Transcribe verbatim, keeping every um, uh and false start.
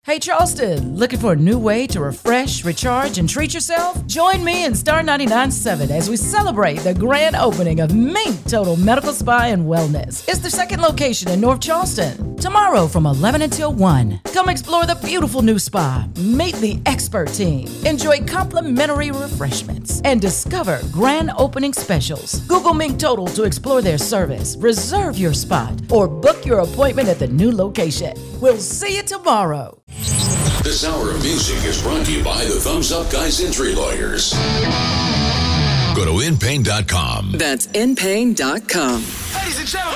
Hey Charleston, looking for a new way to refresh, recharge, and treat yourself? Join me and Star ninety-nine point seven as we celebrate the grand opening of Mink Total Medical Spa and Wellness. It's the second location in North Charleston. Tomorrow from eleven until one. Come explore the beautiful new spa, meet the expert team, enjoy complimentary refreshments, and discover grand opening specials. Google Mink Total to explore their service, reserve your spot, or book your appointment at the new location. We'll see you tomorrow. This hour of music is brought to you by the Thumbs Up Guys Injury Lawyers. Go to in pain dot com. That's in pain dot com. Ladies and gentlemen.